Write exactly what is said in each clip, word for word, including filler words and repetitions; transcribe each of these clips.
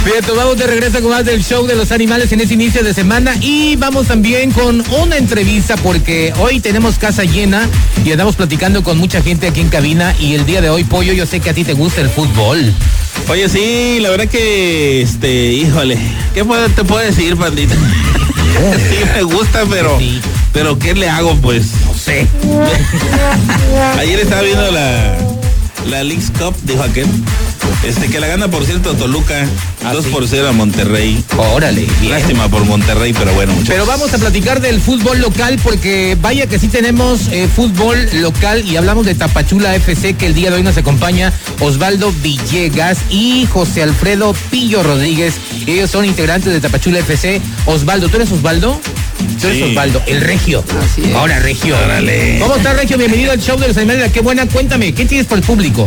Bien, vamos de regreso con más del show de los animales en este inicio de semana y vamos también con una entrevista porque hoy tenemos casa llena y andamos platicando con mucha gente aquí en cabina y el día de hoy, Pollo, yo sé que a ti te gusta el fútbol. Oye, sí, la verdad que, este, híjole, ¿qué puedo, te puedo decir, pandita? Sí me gusta, pero, sí. pero ¿qué le hago, pues? No sé. Ayer estaba viendo la, la Leagues Cup, dijo aquel. Este, que la gana, por cierto, Toluca, ¿Ah, dos por cero a Monterrey. Órale, bien. Lástima por Monterrey, pero bueno, muchachos. Pero vamos a platicar del fútbol local, porque vaya que sí tenemos eh, fútbol local, y hablamos de Tapachula F C, que el día de hoy nos acompaña Osvaldo Villegas y José Alfredo Pillo Rodríguez. Ellos son integrantes de Tapachula F C. Osvaldo, ¿tú eres Osvaldo? Tú eres sí. Osvaldo, el Regio. Así es. Ahora, Regio. Órale. ¿Cómo estás, Regio? Bienvenido al show de los animales. Qué buena, cuéntame, ¿qué tienes por el público?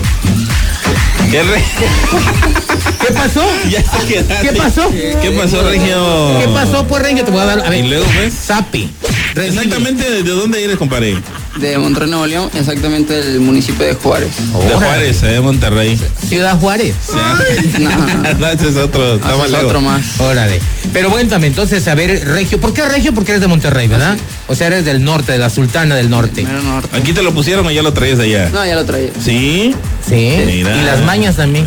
¿Qué, re... ¿Qué pasó? Ya se quedaste. ¿Qué pasó? ¿Qué pasó, Regio? ¿Qué pasó, pues, Regio? Te voy a dar, a ver. ¿Y luego, pues? Sapi. Exactamente, ¿de dónde eres, compadre? De Monterrey, Nuevo León, exactamente del municipio de Juárez. Oh, de Juárez, de Monterrey. Ciudad Juárez. Sí. No, no, ese es otro, está más otro más. Órale. Pero cuéntame, entonces, a ver, Regio, ¿por qué Regio? Porque eres de Monterrey, ¿verdad? Sí. O sea, eres del norte, de la Sultana del Norte. norte. ¿Aquí te lo pusieron o ya lo traías allá? No, ya lo traía. ¿Sí? Sí. Mira. Y las mañas también.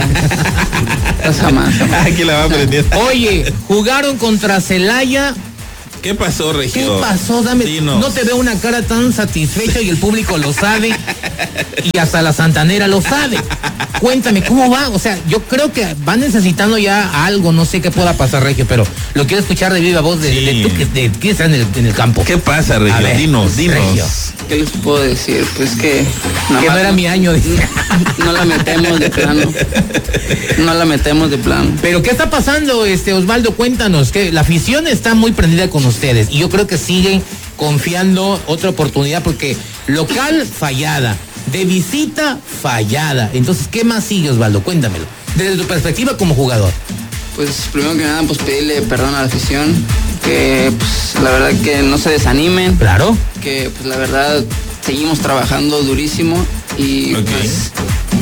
No, jamás, jamás. Aquí la va aprendiendo. Oye, jugaron contra Celaya. ¿Qué pasó, Regio? ¿Qué pasó? Dame. Dinos. No te veo una cara tan satisfecha y el público lo sabe. Y hasta la santanera lo sabe. Cuéntame, ¿cómo va? O sea, yo creo que van necesitando ya algo, no sé qué pueda pasar, Regio, pero lo quiero escuchar de viva voz de, sí. de, de tú que de, de, estás en el, en el campo. ¿Qué pasa, Regio? Ver, dinos, dinos. Regio. ¿Qué les puedo decir? Pues que... Que no era mi año. No, no la metemos de plano. No la metemos de plano. Pero ¿qué está pasando, este Osvaldo? Cuéntanos, que la afición está muy prendida con ustedes y yo creo que siguen confiando otra oportunidad porque local fallada, de visita fallada. Entonces, ¿qué más sigue, Osvaldo? Cuéntamelo. Desde tu perspectiva como jugador. Pues primero que nada, pues pedirle perdón a la afición, que pues la verdad que no se desanimen. Claro. Que pues la verdad seguimos trabajando durísimo y okay. pues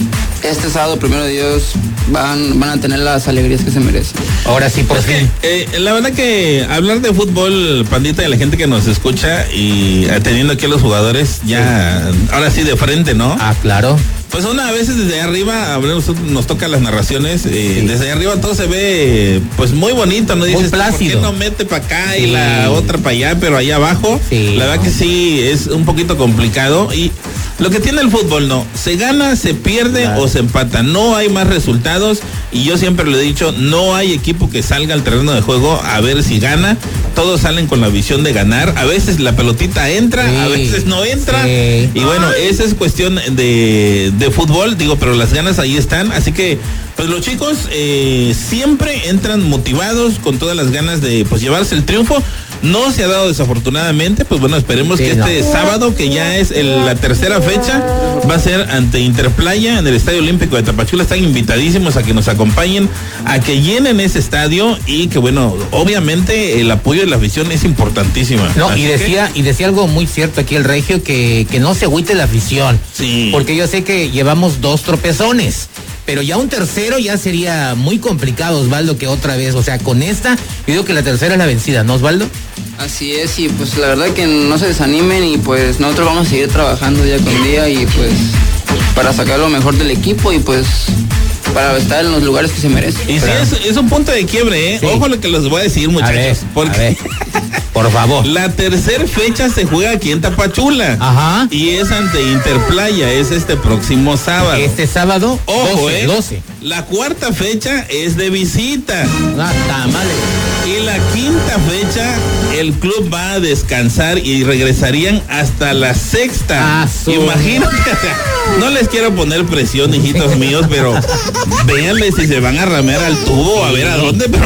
este sábado, primero de Dios, van, van a tener las alegrías que se merecen. Ahora sí, por es fin. Que, eh, la verdad que hablar de fútbol, pandita, de la gente que nos escucha y teniendo aquí a los jugadores, ya, sí. ahora sí de frente, ¿no? Ah, claro. Pues una a veces desde arriba, a ver, nos toca las narraciones, eh, sí. desde arriba todo se ve pues muy bonito, ¿no? Dices, muy plácido. ¿por qué no mete para acá sí. y la otra para allá, pero allá abajo? Sí, la verdad no. que sí, es un poquito complicado y lo que tiene el fútbol, no, se gana, se pierde claro. o se empata, no hay más resultados y yo siempre lo he dicho, no hay equipo que salga al terreno de juego a ver si gana, todos salen con la visión de ganar, a veces la pelotita entra, sí. a veces no entra sí. y bueno, esa es cuestión de, de fútbol, digo, pero las ganas ahí están, así que pues los chicos eh, siempre entran motivados con todas las ganas de pues llevarse el triunfo. No se ha dado desafortunadamente, pues bueno, esperemos sí, que este no. sábado, que ya es el, la tercera fecha, va a ser ante Interplaya en el Estadio Olímpico de Tapachula. Están invitadísimos a que nos acompañen, a que llenen ese estadio y que bueno, obviamente el apoyo de la afición es importantísima. No, y decía, que... y decía algo muy cierto aquí el Regio, que, que no se agüite la afición. Sí. Porque yo sé que llevamos dos tropezones. Pero ya un tercero ya sería muy complicado, Osvaldo, que otra vez, o sea, con esta, yo digo que la tercera es la vencida, ¿no, Osvaldo? Así es, y pues la verdad que no se desanimen y pues nosotros vamos a seguir trabajando día con día y pues para sacar lo mejor del equipo y pues para estar en los lugares que se merecen. Y claro. sí, es, es un punto de quiebre, ¿eh? Sí. Ojo lo que les voy a decir, muchachos. A ver, porque... a ver. Por favor. La tercera fecha se juega aquí en Tapachula. Ajá. Y es ante Interplaya, es este próximo sábado. Este sábado, ojo, doce, eh. doce. La cuarta fecha es de visita. Ah, tamales. Y la quinta fecha, el club va a descansar y regresarían hasta la sexta. Ah, imagínate, o sea, no les quiero poner presión, hijitos míos, pero véanle si se van a ramear al tubo, a ver a dónde, pero...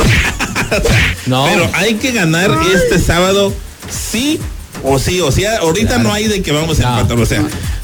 no. Pero hay que ganar este sábado sí o sí, o sea, ahorita claro. no hay de que vamos a no. empatar, o sea,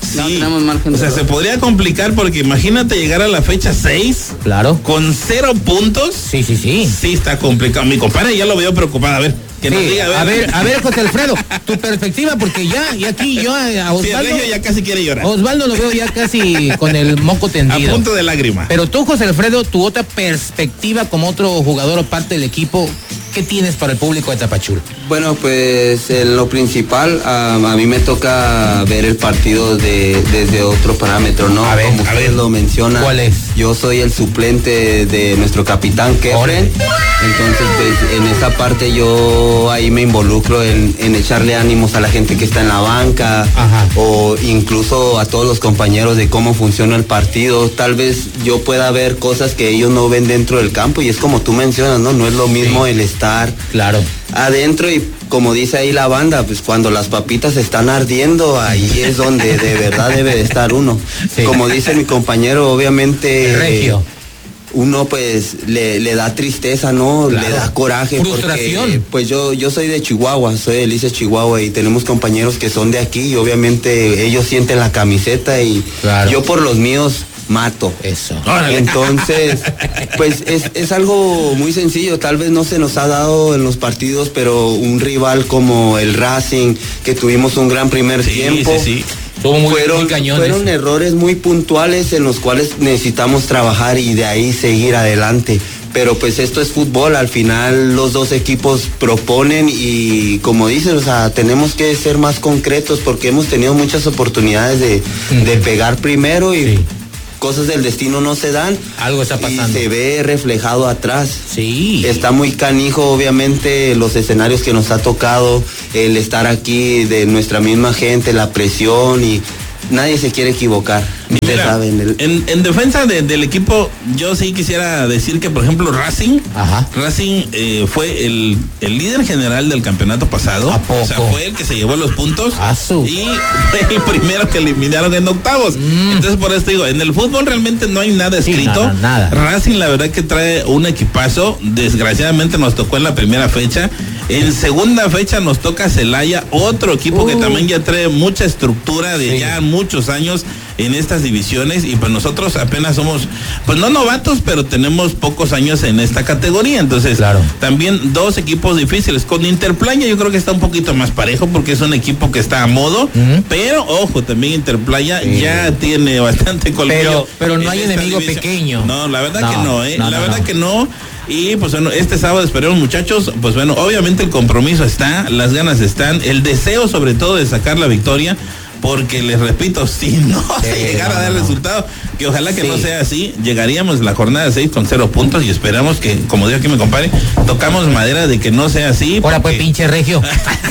Sí. No tenemos margen de O sea, error. se podría complicar porque imagínate llegar a la fecha seis Claro. con cero puntos. Sí, sí, sí. Sí, está complicado. Mi compadre ya lo veo preocupado. A ver, que Sí, nos diga. a ver, a ver, José Alfredo, tu perspectiva, porque ya, y aquí yo a Sí, el Osvaldo, Regio ya casi quiere llorar. Osvaldo lo veo ya casi con el moco A tendido. punto de lágrima. Pero tú, José Alfredo, tu otra perspectiva como otro jugador o parte del equipo, ¿qué tienes para el público de Tapachula? Bueno, pues en lo principal, a, a mí me toca ver el partido de, desde otro parámetro, ¿no? A ver, Como a ustedes ver. lo mencionan. ¿Cuál es? Yo soy el suplente de nuestro capitán Kefren. Órale. Entonces, pues en esa parte yo ahí me involucro en, en echarle ánimos a la gente que está en la banca. Ajá. O incluso a todos los compañeros de cómo funciona el partido. Tal vez yo pueda ver cosas que ellos no ven dentro del campo y es como tú mencionas, ¿no? No es lo mismo Sí. el estar Claro. adentro y como dice ahí la banda, pues cuando las papitas están ardiendo, ahí es donde de verdad debe de estar uno. Sí. Como dice mi compañero, obviamente El Regio. eh, uno pues le, le da tristeza, ¿no? Claro. Le da coraje. Frustración. Porque, pues yo, yo soy de Chihuahua, soy de Lice, Chihuahua y tenemos compañeros que son de aquí y obviamente ellos sienten la camiseta y Claro. yo por los míos mato. Eso. Entonces, pues es, es algo muy sencillo, tal vez no se nos ha dado en los partidos, pero un rival como el Racing, que tuvimos un gran primer Sí, tiempo, sí, sí. Estuvo muy, fueron, muy cañones. fueron errores muy puntuales en los cuales necesitamos trabajar y de ahí seguir adelante. Pero pues esto es fútbol, al final los dos equipos proponen y como dices, o sea, tenemos que ser más concretos porque hemos tenido muchas oportunidades de, Ujú. de pegar primero y Sí. cosas del destino no se dan. Algo está pasando. Y se ve reflejado atrás. Sí. Está muy canijo, obviamente, los escenarios que nos ha tocado, el estar aquí de nuestra misma gente, la presión y nadie se quiere equivocar. Ustedes Mira, saben. el- en, en defensa de- del equipo, yo sí quisiera decir que, por ejemplo, Racing, Ajá. Racing eh, fue el, el líder general del campeonato pasado. ¿A poco? O sea, fue el que se llevó los puntos. Ah, su. Y fue el primero que eliminaron en octavos. Mm. Entonces, por eso digo, en el fútbol realmente no hay nada Sí, escrito. nada, nada. Racing, la verdad que trae un equipazo. Desgraciadamente nos tocó en la primera fecha. En segunda fecha nos toca Celaya, otro equipo que Uh. también ya trae mucha estructura de Sí. ya muchos años en estas divisiones y pues nosotros apenas somos, pues no novatos, pero tenemos pocos años en esta categoría, entonces Claro. también dos equipos difíciles. Con Interplaya yo creo que está un poquito más parejo porque es un equipo que está a modo, Ujú. pero ojo, también Interplaya Sí. ya tiene bastante colmillo. Pero- pero no en hay esta enemigo división. pequeño. No, la verdad No, que no, eh, no, la no, verdad no. que no. Y pues bueno, este sábado esperemos, muchachos, pues bueno, obviamente el compromiso está, las ganas están, el deseo sobre todo de sacar la victoria, porque les repito, si no Sí, se llegara no, a dar no. resultado, que ojalá que Sí. no sea así, llegaríamos la jornada seis con cero puntos y esperamos que, como digo aquí mi compadre, tocamos madera de que no sea así. Ahora pues, porque pinche Regio.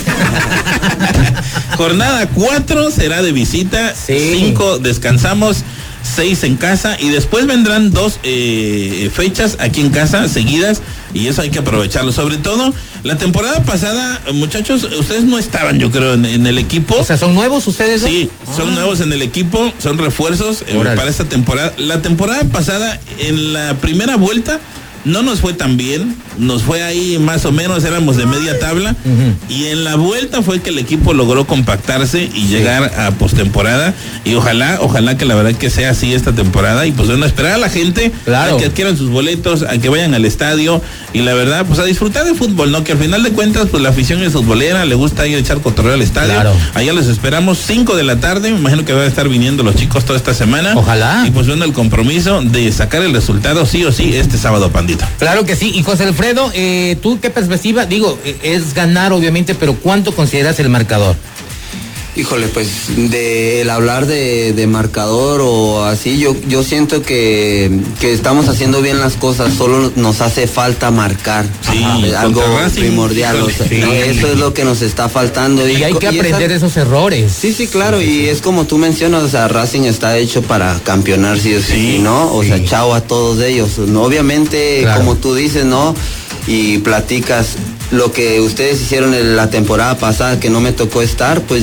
jornada cuatro será de visita, Sí. cinco descansamos, seis en casa y después vendrán dos eh, fechas aquí en casa seguidas y eso hay que aprovecharlo. Sobre todo, la temporada pasada, muchachos, ustedes no estaban, yo creo, en, en el equipo. O sea, ¿son nuevos ustedes dos? Sí, son Ah. nuevos en el equipo, son refuerzos eh, Órale. para esta temporada. La temporada pasada, en la primera vuelta, no nos fue tan bien, nos fue ahí más o menos, éramos de media tabla, Ujú. y en la vuelta fue que el equipo logró compactarse y llegar a postemporada, y ojalá, ojalá que la verdad que sea así esta temporada, y pues bueno, esperar a la gente Claro. a que adquieran sus boletos, a que vayan al estadio, y la verdad, pues a disfrutar de fútbol, ¿no? Que al final de cuentas, pues la afición es futbolera, le gusta ir a echar cotorreo al estadio. Claro. Allá los esperamos, cinco de la tarde, me imagino que van a estar viniendo los chicos toda esta semana. Ojalá. Y pues bueno, el compromiso de sacar el resultado sí o sí este sábado, pandita. Claro que sí. Y José Alfredo, eh, ¿tú qué perspectiva? Digo, eh, es ganar obviamente, pero ¿cuánto consideras el marcador? Híjole, pues de el hablar de, de marcador o así, yo, yo siento que, que estamos haciendo bien las cosas, solo nos hace falta marcar. Sí, Ajá, es algo contra Racing, primordial, o sea, híjole, ¿no? sí. Eso es lo que nos está faltando. Y hay co- que y es aprender al- de esos errores. Sí, sí, claro, y es como tú mencionas, o sea, Racing está hecho para campeonar, sí o sí, Sí, ¿no? O sí. sea, chao a todos ellos. ¿no? Obviamente, Claro. como tú dices, ¿no? Y platicas lo que ustedes hicieron en la temporada pasada, que no me tocó estar, pues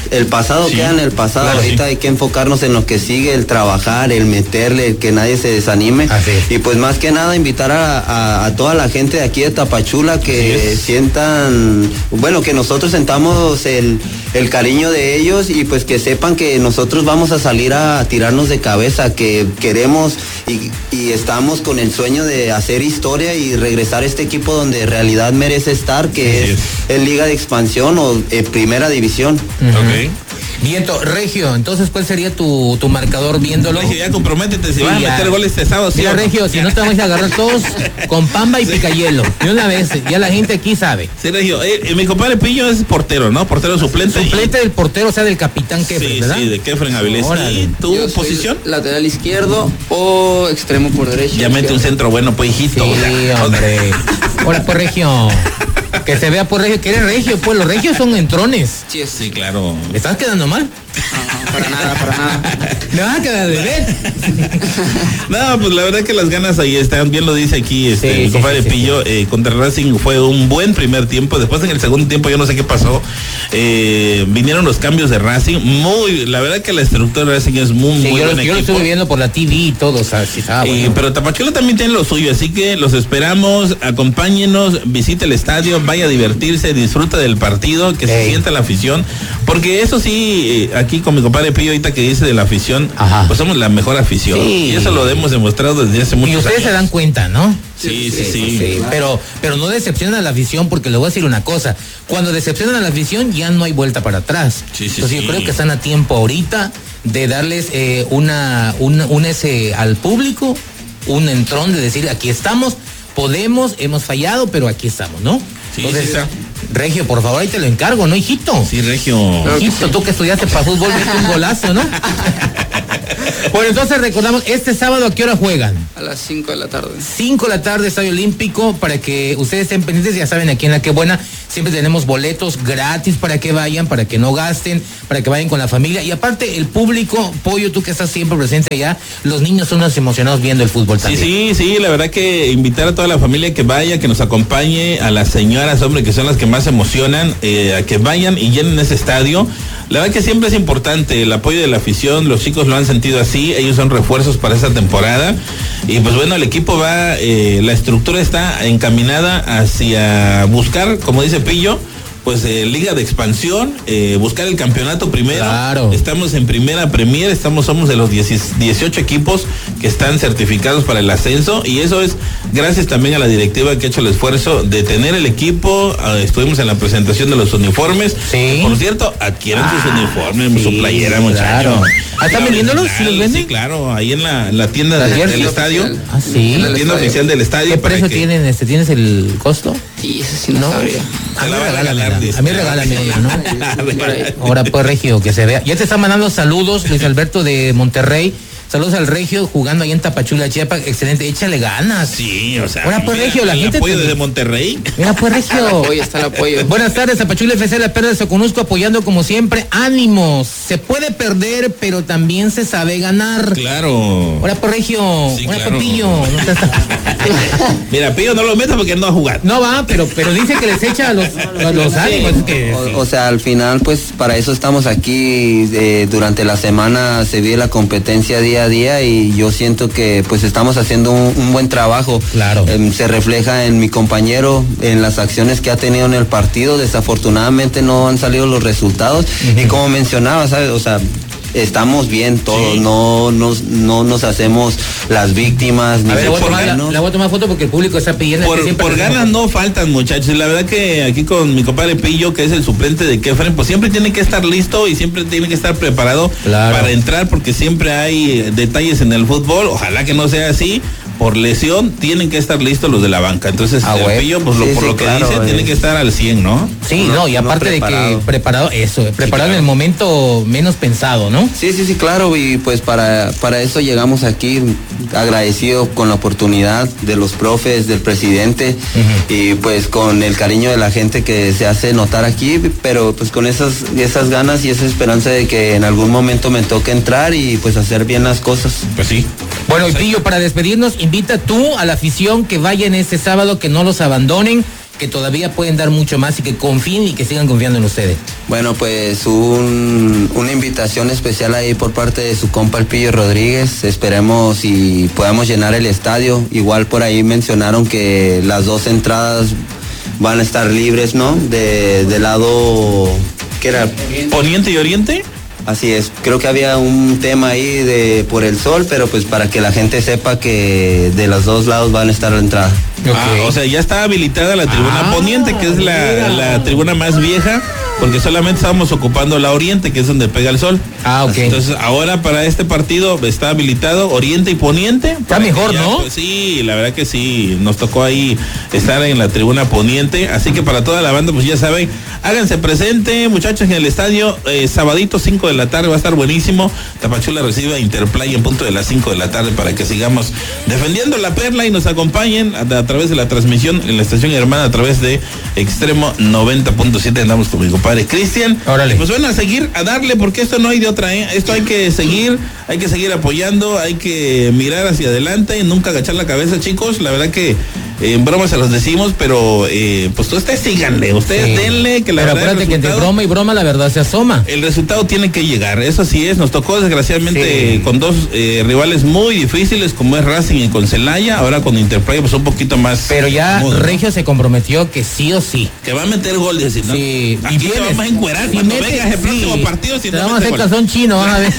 el pasado sí, queda en el pasado, claro, ahorita sí. Hay que enfocarnos en lo que sigue, el trabajar, el meterle, el que nadie se desanime. Así es. Y pues más que nada invitar a, a, a toda la gente de aquí de Tapachula que sientan, bueno, que nosotros sentamos el, el cariño de ellos y pues que sepan que nosotros vamos a salir a tirarnos de cabeza, que queremos y, y estamos con el sueño de hacer historia y regresar a este equipo donde en realidad merece estar, que sí, es, es en Liga de Expansión o en Primera División. Uh-huh. Ok. Viento, Regio, entonces ¿cuál sería tu, tu marcador viéndolo? Regio, ya comprométete, si sí, van a meter goles este sábado. Mira, sí, Regio, no. Si no te vamos a agarrar todos con pamba y sí. Picayelo. De una vez, ya la gente aquí sabe. Sí, Regio, eh, mi compadre Pillo es portero, ¿no? Portero suplente. Suplente y... del portero, o sea, del capitán Kefren, sí, ¿verdad? Sí, de Kefren Avilés. ¿Y tu Yo posición? Lateral izquierdo o extremo por derecha. Ya mete un centro bueno, pues, hijito. Sí, hombre. Hola, por Regio. Que se vea por Regio, que eres Regio, pues los Regios son entrones. Sí, sí, claro. ¿Me estás quedando mal? No, para nada, para nada. ¿Me vas a quedar de ver? No, pues la verdad que las ganas ahí están, bien lo dice aquí este, sí, mi compadre sí, sí, Pillo, sí. Eh, contra Racing fue un buen primer tiempo, después en el segundo tiempo yo no sé qué pasó, eh, vinieron los cambios de Racing, muy, la verdad que la estructura de Racing es muy, sí, muy yo, buena. Yo lo estuve viendo por la T V y todo, o sea, sí estaba bueno. eh, Pero Tapachula también tiene lo suyo, así que los esperamos, acompáñenos, visite el estadio, vaya a divertirse, disfruta del partido, que Ey. se sienta la afición, porque eso sí, eh, aquí con mi compadre Pillo ahorita que dice de la afición, Ajá. pues somos la mejor afición, sí. y eso lo hemos demostrado desde hace muchos años. Y ustedes años. se dan cuenta, ¿no? Sí, sí, sí. sí. sí. Pero, pero no decepcionan a la afición, porque le voy a decir una cosa, cuando decepcionan a la afición ya no hay vuelta para atrás. Sí, sí, Entonces sí. yo creo que están a tiempo ahorita de darles eh, una, una, un ese al público, un entrón de decir, aquí estamos, podemos, hemos fallado, pero aquí estamos, ¿no? Sí, Entonces, sí está. Regio, por favor, ahí te lo encargo, ¿no, hijito? Sí, Regio. Hijito, tú que estudiaste para fútbol, vete un golazo, ¿no? Bueno, entonces recordamos, este sábado ¿a qué hora juegan? A las cinco de la tarde. cinco de la tarde, Estadio Olímpico, para que ustedes estén pendientes, ya saben aquí en La Que Buena, siempre tenemos boletos gratis para que vayan, para que no gasten, para que vayan con la familia, y aparte el público, Pollo, tú que estás siempre presente allá, los niños son unos emocionados viendo el fútbol también. Sí, sí, sí, la verdad que invitar a toda la familia que vaya, que nos acompañe, a las señoras, hombre, que son las que más se emocionan, eh, a que vayan y llenen ese estadio. La verdad que siempre es importante el apoyo de la afición, los chicos lo han sentido así, ellos son refuerzos para esta temporada y pues bueno, el equipo va, eh, la estructura está encaminada hacia buscar, como dice Pillo, pues eh, Liga de Expansión, eh, buscar el campeonato primero. Claro. Estamos en Primera Premier, estamos, somos de los dieciocho equipos que están certificados para el ascenso y eso es gracias también a la directiva que ha hecho el esfuerzo de tener el equipo. Uh, estuvimos en la presentación de los uniformes. Sí. Por cierto, adquieran ah, sus uniformes, sí, su playera, muchachos. Claro. ¿Ah, están vendiéndolos? ¿Sí los venden? Sí, claro, ahí en la, la tienda ¿La de, tienda del estadio. Oficial? Ah, sí. En la tienda oficial del estadio. ¿Qué precio que... tienen? Este, ¿Tienes el costo? Sí, eso sí no, no sabría. A mí regálame, a mí regálame, ¿no? Ahora pues, Regio, que se vea. Ya te están mandando saludos, Luis Alberto de Monterrey. Saludos al Regio jugando ahí en Tapachula, Chiapas. Excelente, échale ganas. Sí, o sea. Ahora pues, Regio, la el gente. apoyo te... desde Monterrey. Mira pues, Regio. Está el apoyo, está el apoyo. Buenas tardes, Tapachula F C, la perla de Soconusco, apoyando como siempre. Ánimos. Se puede perder, pero también se sabe ganar. Claro. Ahora pues, Regio. Sí, Ahora claro. pues, Pillo. No te está... Mira, Pillo no lo meta porque no va a jugar. No va, pero, pero dice que les echa los, los, los ánimos. Sí. Que, o, sí. o sea, al final, pues para eso estamos aquí. Eh, durante la semana se vive la competencia día a día y yo siento que pues estamos haciendo un, un buen trabajo. Claro. Eh, se refleja en mi compañero, en las acciones que ha tenido en el partido. Desafortunadamente no han salido los resultados. Uh-huh. Y como mencionaba, ¿sabes? O sea, estamos bien todos, sí. no, nos, no nos hacemos las víctimas. Ni a ver, le voy a, tomar, la, le voy a tomar foto porque el público está pidiendo. Por, que por ganas no faltan, muchachos. La verdad que aquí con mi compadre Pillo, que es el suplente de Kefren, pues siempre tiene que estar listo y siempre tiene que estar preparado claro. para entrar porque siempre hay detalles en el fútbol. Ojalá que no sea así. Por lesión tienen que estar listos los de la banca. Entonces, ah, el Pillo, pues sí, lo, por sí, lo que claro, dice, eh. tiene que estar al cien, ¿no? Sí, no, no y aparte no de que preparado, eso, preparado sí, claro. en el momento menos pensado, ¿no? Sí, sí, sí, claro, y pues para, para eso llegamos aquí, agradecido con la oportunidad de los profes, del presidente, uh-huh. y pues con el cariño de la gente que se hace notar aquí, pero pues con esas, esas ganas y esa esperanza de que en algún momento me toque entrar y pues hacer bien las cosas. Pues sí. Bueno, y Pillo, para despedirnos, invita tú a la afición que vayan este sábado, que no los abandonen, que todavía pueden dar mucho más y que confíen y que sigan confiando en ustedes? Bueno, pues un, una invitación especial ahí por parte de su compa el Pillo Rodríguez. Esperemos y podamos llenar el estadio. Igual por ahí mencionaron que las dos entradas van a estar libres, ¿no? De, de lado, ¿qué era? Poniente y Oriente. Así es, creo que había un tema ahí de por el sol, pero pues para que la gente sepa que de los dos lados van a estar la entrada. Okay. Ah, o sea, ya está habilitada la tribuna ah, Poniente, que es la, la tribuna más vieja, porque solamente estábamos ocupando la Oriente, que es donde pega el sol. Ah, ok. Entonces, ahora para este partido está habilitado Oriente y Poniente. Está mejor, ya, ¿no? Pues, sí, la verdad que sí, nos tocó ahí estar en la tribuna Poniente, así que para toda la banda, pues ya saben, háganse presente, muchachos, en el estadio, eh, sabadito cinco de la tarde, va a estar buenísimo. Tapachula recibe a Interplay en punto de las cinco de la tarde para que sigamos defendiendo la perla y nos acompañen a, a través de la transmisión en la estación hermana a través de Extremo noventa punto siete. Andamos con mi compadre Cristian. Órale. Pues bueno, a seguir, a darle, porque esto no hay de otra, ¿eh? Esto hay que seguir, hay que seguir apoyando, hay que mirar hacia adelante y nunca agachar la cabeza, chicos. La verdad que eh, en broma se los decimos, pero eh, pues ustedes síganle, ustedes sí. denle, que la pero verdad. Pero acuérdate que entre broma y broma la verdad se asoma. El resultado tiene que llegar, eso sí es. Nos tocó desgraciadamente sí. con dos eh, rivales muy difíciles, como es Racing y con Celaya. Ahora con Interplay, pues un poquito más. Pero ya mudo, Regio ¿no? se comprometió que sí o sí. Que va a meter gol, decir, ¿no? Sí. Aquí y te vamos a encuerar si cuando mete, vengas el próximo sí. partido. Si te no vamos a hacer calzón chino, vas a ver.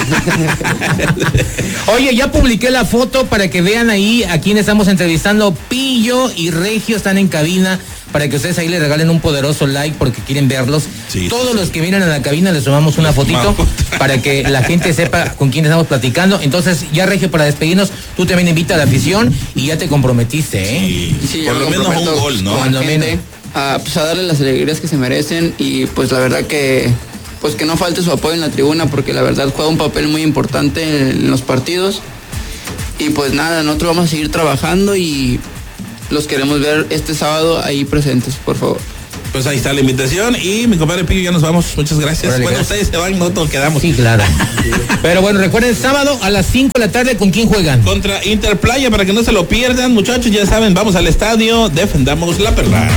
Oye, ya publiqué la foto para que vean ahí a quién estamos entrevistando. Pillo y Regio están en cabina, para que ustedes ahí le regalen un poderoso like porque quieren verlos. Sí, Todos sí. los que vienen a la cabina les tomamos una fotito para que la gente sepa con quién estamos platicando. Entonces, ya Regio, para despedirnos, tú también invita a la afición y ya te comprometiste, ¿eh? Sí, sí, por lo menos un gol, ¿no? Cuando gente, a, pues a darle las alegrías que se merecen y pues la verdad que pues que no falte su apoyo en la tribuna porque la verdad juega un papel muy importante en los partidos. Y pues nada, nosotros vamos a seguir trabajando y los queremos ver este sábado ahí presentes, por favor. Pues ahí está la invitación y mi compadre Pillo, ya nos vamos. Muchas gracias. Órale, bueno, gracias. Ustedes se van, nosotros quedamos. Sí, claro. Pero bueno, recuerden, sábado a las cinco de la tarde, ¿con quién juegan? Contra Interplaya, para que no se lo pierdan, muchachos, ya saben, vamos al estadio, defendamos la perla.